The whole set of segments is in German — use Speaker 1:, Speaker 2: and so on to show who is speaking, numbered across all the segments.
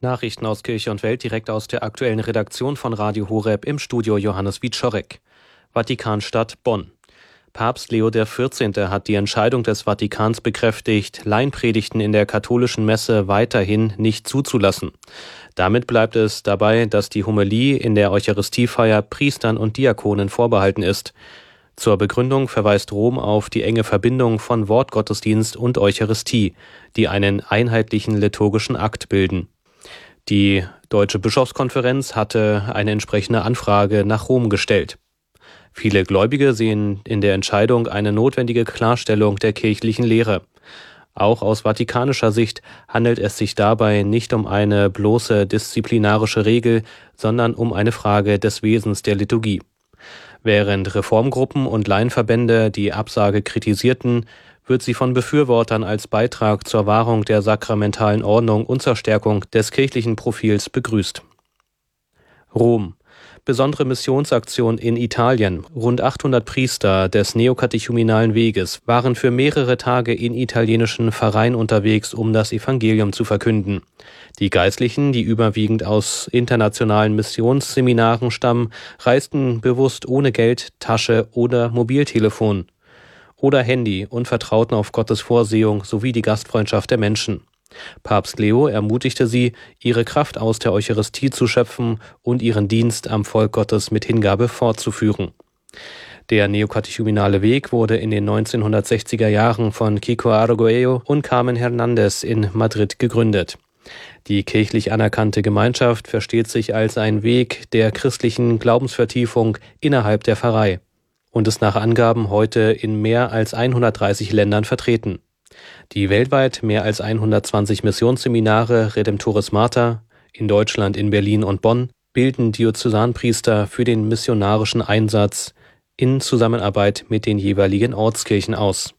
Speaker 1: Nachrichten aus Kirche und Welt direkt aus der aktuellen Redaktion von Radio Horeb, im Studio Johannes Wieczorek. Vatikanstadt Bonn. Papst Leo XIV. Hat die Entscheidung des Vatikans bekräftigt, Laienpredigten in der katholischen Messe weiterhin nicht zuzulassen. Damit bleibt es dabei, dass die Homilie in der Eucharistiefeier Priestern und Diakonen vorbehalten ist. Zur Begründung verweist Rom auf die enge Verbindung von Wortgottesdienst und Eucharistie, die einen einheitlichen liturgischen Akt bilden. Die Deutsche Bischofskonferenz hatte eine entsprechende Anfrage nach Rom gestellt. Viele Gläubige sehen in der Entscheidung eine notwendige Klarstellung der kirchlichen Lehre. Auch aus vatikanischer Sicht handelt es sich dabei nicht um eine bloße disziplinarische Regel, sondern um eine Frage des Wesens der Liturgie. Während Reformgruppen und Laienverbände die Absage kritisierten, wird sie von Befürwortern als Beitrag zur Wahrung der sakramentalen Ordnung und zur Stärkung des kirchlichen Profils begrüßt. Rom. Besondere Missionsaktion in Italien. Rund 800 Priester des neokatechumenalen Weges waren für mehrere Tage in italienischen Pfarreien unterwegs, um das Evangelium zu verkünden. Die Geistlichen, die überwiegend aus internationalen Missionsseminaren stammen, reisten bewusst ohne Geld, Tasche oder Mobiltelefon oder Handy und vertrauten auf Gottes Vorsehung sowie die Gastfreundschaft der Menschen. Papst Leo ermutigte sie, ihre Kraft aus der Eucharistie zu schöpfen und ihren Dienst am Volk Gottes mit Hingabe fortzuführen. Der neokatechumenale Weg wurde in den 1960er Jahren von Kiko Arguello und Carmen Hernandez in Madrid gegründet. Die kirchlich anerkannte Gemeinschaft versteht sich als ein Weg der christlichen Glaubensvertiefung innerhalb der Pfarrei und ist nach Angaben heute in mehr als 130 Ländern vertreten. Die weltweit mehr als 120 Missionsseminare Redemptoris Mater, in Deutschland in Berlin und Bonn, bilden Diözesanpriester für den missionarischen Einsatz in Zusammenarbeit mit den jeweiligen Ortskirchen aus.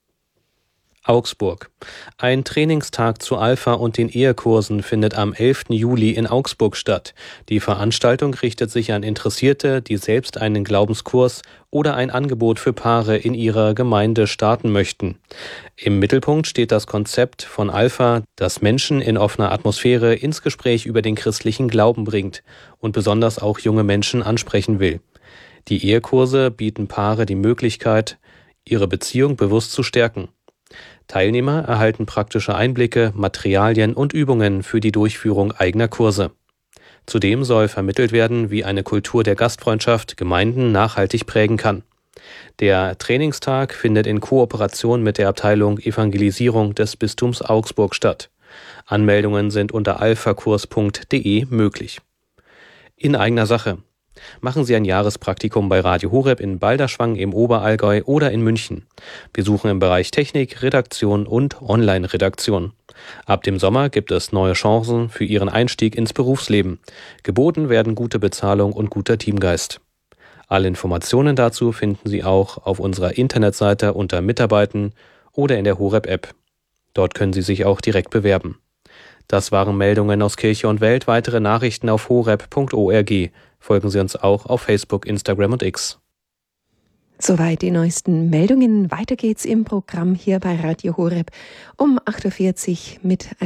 Speaker 1: Augsburg. Ein Trainingstag zu Alpha und den Ehekursen findet am 11. Juli in Augsburg statt. Die Veranstaltung richtet sich an Interessierte, die selbst einen Glaubenskurs oder ein Angebot für Paare in ihrer Gemeinde starten möchten. Im Mittelpunkt steht das Konzept von Alpha, das Menschen in offener Atmosphäre ins Gespräch über den christlichen Glauben bringt und besonders auch junge Menschen ansprechen will. Die Ehekurse bieten Paare die Möglichkeit, ihre Beziehung bewusst zu stärken. Teilnehmer erhalten praktische Einblicke, Materialien und Übungen für die Durchführung eigener Kurse. Zudem soll vermittelt werden, wie eine Kultur der Gastfreundschaft Gemeinden nachhaltig prägen kann. Der Trainingstag findet in Kooperation mit der Abteilung Evangelisierung des Bistums Augsburg statt. Anmeldungen sind unter alphakurs.de möglich. In eigener Sache. Machen Sie ein Jahrespraktikum bei Radio Horeb in Balderschwang im Oberallgäu oder in München. Wir suchen im Bereich Technik, Redaktion und Online-Redaktion. Ab dem Sommer gibt es neue Chancen für Ihren Einstieg ins Berufsleben. Geboten werden gute Bezahlung und guter Teamgeist. Alle Informationen dazu finden Sie auch auf unserer Internetseite unter Mitarbeiten oder in der Horeb-App. Dort können Sie sich auch direkt bewerben. Das waren Meldungen aus Kirche und Welt. Weitere Nachrichten auf horeb.org. Folgen Sie uns auch auf Facebook, Instagram und X.
Speaker 2: Soweit die neuesten Meldungen. Weiter geht's im Programm hier bei Radio Horeb um 8:40 Uhr mit